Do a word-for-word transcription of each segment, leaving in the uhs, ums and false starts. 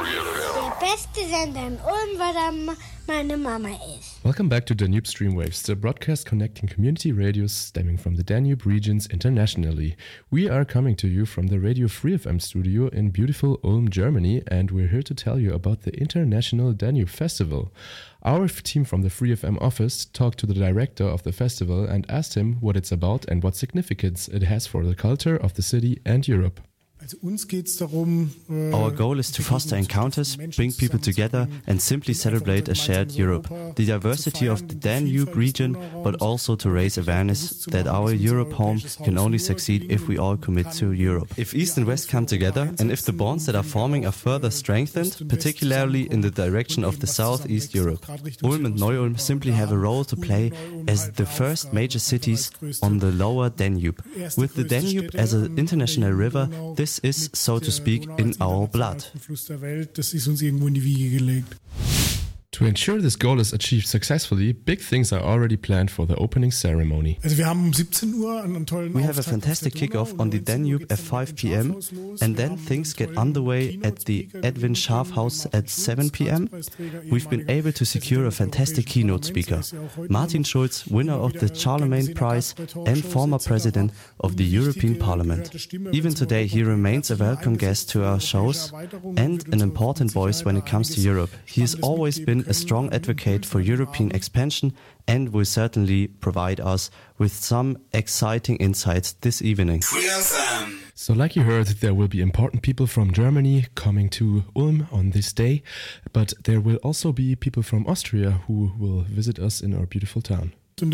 Der beste Sender in Ulm, weil da meine Mama ist. Welcome back to Danube Streamwaves, the broadcast connecting community radios stemming from the Danube regions internationally. We are coming to you from the Radio Free F M studio in beautiful Ulm, Germany, and we're here to tell you about the International Danube Festival. Our team from the Free F M office talked to the director of the festival and asked him what it's about and what significance it has for the culture of the city and Europe. Our goal is to foster encounters, bring people together and simply celebrate a shared Europe, the diversity of the Danube region, but also to raise awareness that our Europe home can only succeed if we all commit to Europe. If East and West come together and if the bonds that are forming are further strengthened, particularly in the direction of the Southeast Europe, Ulm and Neu-Ulm simply have a role to play as the first major cities on the lower Danube. With the Danube as an international river, this is, so to speak, in our blood. To ensure this goal is achieved successfully, big things are already planned for the opening ceremony. We have a fantastic kickoff on the Danube at five p.m. and then things get underway at the Edwin Schafhaus at seven p.m. We've been able to secure a fantastic keynote speaker, Martin Schulz, winner of the Charlemagne Prize and former president of the European Parliament. Even today he remains a welcome guest to our shows and an important voice when it comes to Europe. He has always been a strong advocate for European expansion and will certainly provide us with some exciting insights this evening. So like you heard, there will be important people from Germany coming to Ulm on this day, but there will also be people from Austria who will visit us in our beautiful town. The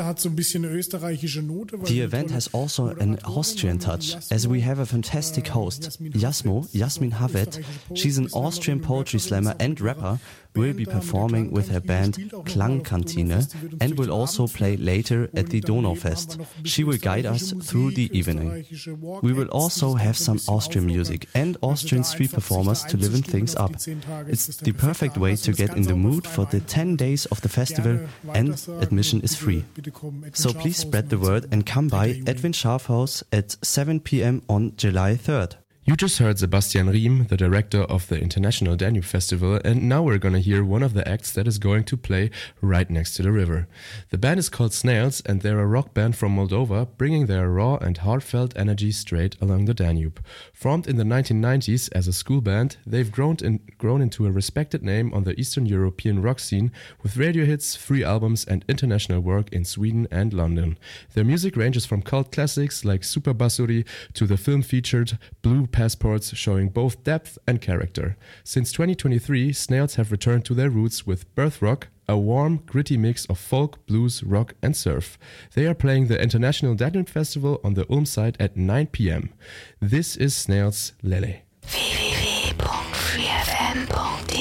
event has also an Austrian touch, as we have a fantastic host, Jasmo, Jasmin Havet. She's an Austrian poetry slammer and rapper, will be performing with her band Klangkantine and will also play later at the Donaufest. She will guide us through the evening. We will also have some Austrian music and Austrian street performers to liven things up. It's the perfect way to get in the mood for the ten days of the festival, and admission is free. So please spread the word and come by Edwin Schafhaus at seven p.m. on July third. You just heard Sebastian Riem, the director of the International Danube Festival, and now we're gonna hear one of the acts that is going to play right next to the river. The band is called Snails, and they're a rock band from Moldova, bringing their raw and heartfelt energy straight along the Danube. Formed in the nineteen nineties as a school band, they've grown, in, grown into a respected name on the Eastern European rock scene, with radio hits, free albums and international work in Sweden and London. Their music ranges from cult classics like Super Basuri to the film-featured Blue Passports, showing both depth and character. Since twenty twenty-three, Snails have returned to their roots with Birth Rock, a warm, gritty mix of folk, blues, rock and surf. They are playing the International Danube Festival on the Ulm site at nine p.m. This is Snails Lele. w w w punkt free f m punkt